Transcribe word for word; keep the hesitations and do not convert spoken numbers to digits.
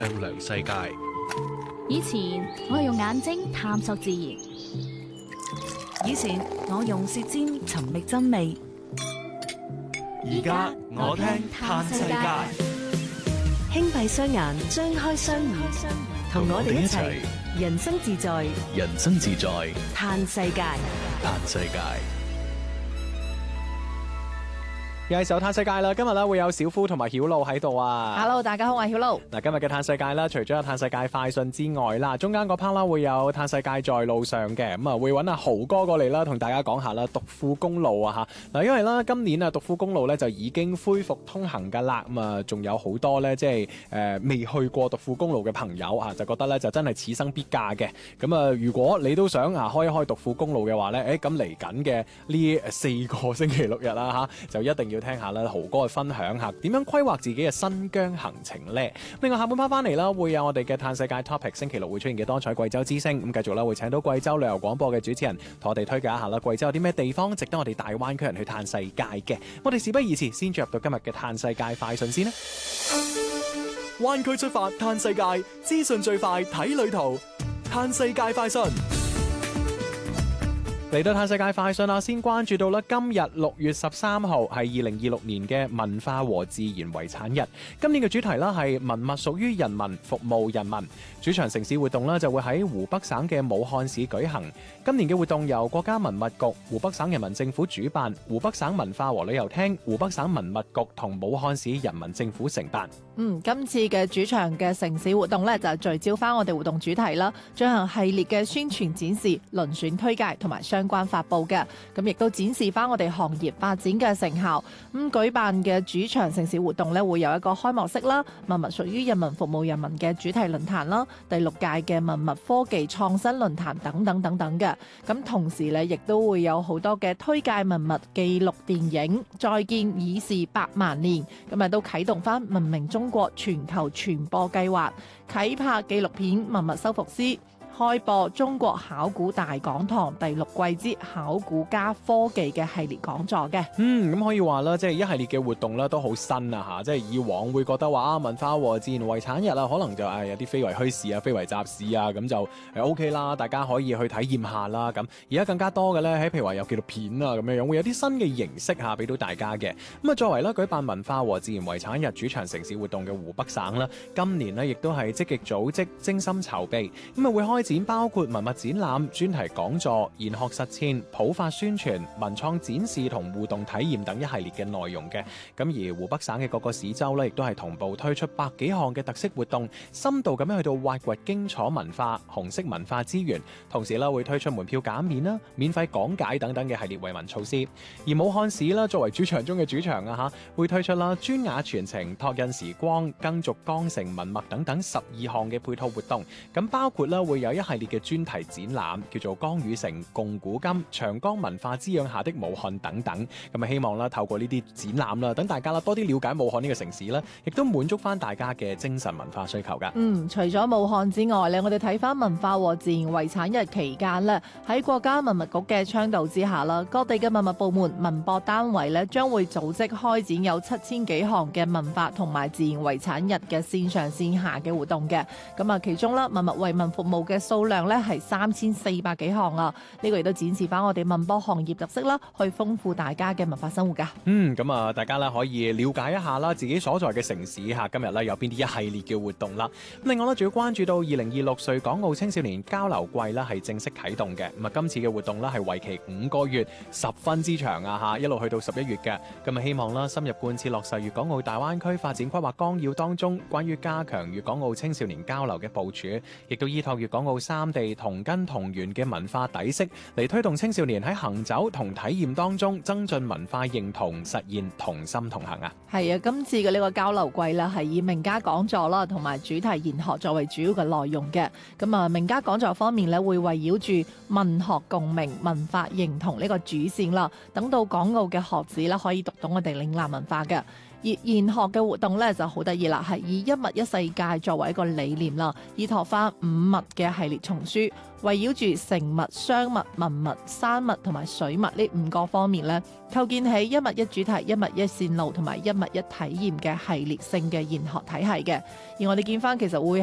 亮亮世界。 以前我係用眼睛探索自然， 以前我用舌尖尋覓真味， 而家我聽嘆世界。 輕閉雙眼，張開雙耳，同我哋一齊人生自在， 人生自在， 嘆世界， 嘆世界。 又係時候嘆世界啦！今日咧會有小夫同埋曉露喺度啊 Hello， 大家好，我係曉露。 嗱，今日嘅嘆世界啦，除咗有嘆世界快訊之外啦，中間嗰 part 啦會有嘆世界在路上嘅，咁啊會揾阿豪哥過嚟啦，同大家講下啦，獨富公路啊吓。嗱，因為啦今年啊獨富公路咧就已經恢復通行噶啦，咁啊仲有好多咧即係誒未去過獨富公路嘅朋友啊，就覺得咧就真係此生必駕嘅。咁啊，如果你都想啊開一開獨富公路嘅話咧，誒咁嚟緊嘅呢四個星期六日啦吓，就一定要聽下啦，豪哥去分享下點樣規劃自己嘅新疆行程呢。另外下半 part 翻嚟啦，會有我哋嘅嘆世界 topic， 星期六會出現嘅多彩貴州之聲。咁繼續啦，會請到貴州旅遊廣播嘅主持人同我哋推介一下啦，貴州有啲咩地方值得我哋大灣區人去嘆世界嘅。我哋事不宜遲，先進入到今日嘅嘆世界快訊先啦。灣區出發嘆世界，資訊最快睇旅途，嘆世界快訊。嚟到嘆世界快訊啦，先關注到啦，今日六月十三號係二零二六年嘅文化和自然遺產日。今年嘅主題啦係文物屬於人民，服務人民。主場城市活動啦就會喺湖北省嘅武漢市舉行。今年嘅活動由國家文物局、湖北省人民政府主辦，湖北省文化和旅遊廳、湖北省文物局同武漢市人民政府承辦。 嗯，今次嘅主場嘅城市活動咧就聚焦翻我哋活動主題啦，進行系列嘅宣傳展示、遴選推介同埋相關發佈嘅，咁亦都展示翻我哋行業發展嘅成效。咁舉辦嘅主場城市活動咧會有一個開幕式啦，文物屬於人民，服務人民嘅主題論壇啦，第六屆嘅文物科技創新論壇等等等等嘅。咁同時咧亦都會有好多嘅推介文物記錄電影，再見已是百萬年，咁啊都啟動翻文明中國全球傳播計劃，啟拍紀錄片文物修復師，開播中國考古大講堂第六季之考古加科技嘅系列講座嘅。 嗯，咁可以話啦，即係一系列嘅活動咧都好新啊吓，即係以往會覺得話啊文化和自然遺產日啊，可能就誒有啲非為墟市啊、非為集市啊，咁就誒 O K 啦，大家可以去體驗下啦。咁而家更加多嘅咧，喺譬如話有紀錄片啊咁樣樣，會有啲新嘅形式吓俾到大家嘅。咁啊，作為咧舉辦文化和自然遺產日主場城市活動嘅湖北省啦，今年呢亦都係積極組織、精心籌備，咁啊會開展包括文物展覽、專題講座、研學實踐、普法宣傳、文創展示同互動體驗等一系列嘅內容嘅。咁而湖北省嘅各個市州咧，亦都係同步推出百幾項嘅特色活動，深度咁樣去到挖掘荊楚文化、紅色文化資源，同時咧會推出門票減免啦、免費講解等等嘅系列惠民措施。而武漢市啦，作為主場中嘅主場啊吓，會推出啦專雅傳承、拓印時光、耕續江城文物等等十二項嘅配套活動。咁包括啦會有一系列嘅專題展覽，叫做江與城共古今、長江文化滋養下的武漢等等。咁啊，希望啦透過呢啲展覽啦，等大家啦多啲了解武漢呢個城市啦，亦都滿足翻大家嘅精神文化需求噶。 嗯，除咗武漢之外咧，我哋睇翻文化和自然遺產日期間咧，喺國家文物局嘅倡導之下啦，各地嘅文物部門、文博單位咧，將會組織開展有七千幾項嘅文化同埋自然遺產日嘅線上線下嘅活動嘅。咁啊，其中啦文物為民服務嘅數量咧係三千四百幾項啊！呢個亦都展示翻我哋文博行業特色啦，去豐富大家嘅文化生活噶。 嗯，咁啊，大家啦可以了解一下啦，自己所在嘅城市吓，今日咧有邊啲一系列嘅活動啦。另外咧，仲要關注到二零二六穗港澳青少年交流季啦，係正式啟動嘅。咁啊，今次嘅活動咧係為期五個月，十分之長啊吓，一路去到十一月嘅。咁啊，希望啦深入貫徹落實粵港澳大灣區發展規劃綱要當中關於加強粵港澳青少年交流嘅部署，亦都依託粵港澳三地同根同源嘅文化底色嚟推動青少年喺行走同體驗當中增進文化認同，實現同心同行啊！ 係啊，今次嘅呢個交流季啦，係以名家講座啦同埋主題研學作為主要嘅內容嘅。咁啊，名家講座方面咧，會圍繞住文學共鳴、文化認同呢個主線啦，等到港澳嘅學子啦可以讀懂我哋嶺南文化嘅。 而研學嘅活動咧就好得意啦，係以一物一世界作為一個理念啦，依託翻五物嘅系列叢書，圍繞住成物、商物、文物、山物同埋水物呢五個方面咧，構建起一物一主題、一物一線路同埋一物一體驗嘅系列性嘅研學體系嘅。而我哋見翻其實會